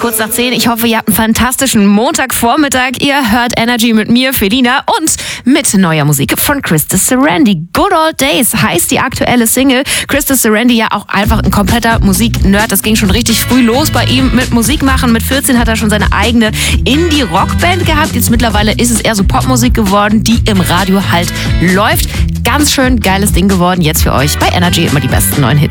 kurz nach 10. Ich hoffe, ihr habt einen fantastischen Montagvormittag. Ihr hört Energy mit mir, Felina, und mit neuer Musik von Krista Serendi. Good Old Days heißt die aktuelle Single. Krista Serendi ja auch einfach ein kompletter Musiknerd. Das ging schon richtig früh los bei ihm mit Musik machen. Mit 14 hat er schon seine eigene Indie-Rockband gehabt. Jetzt mittlerweile ist es eher so Popmusik geworden, die im Radio halt läuft. Ganz schön geiles Ding geworden. Jetzt für euch bei Energy immer die besten neuen Hits.